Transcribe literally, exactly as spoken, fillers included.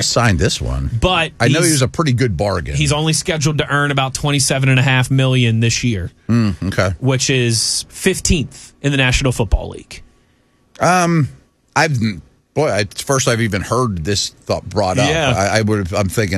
signed this one. But I know he was a pretty good bargain. He's only scheduled to earn about twenty-seven and a half million this year. Mm, okay. Which is fifteenth in the National Football League. Um, I've boy, it's first I've even heard this thought brought up. Yeah. I, I would. I'm thinking.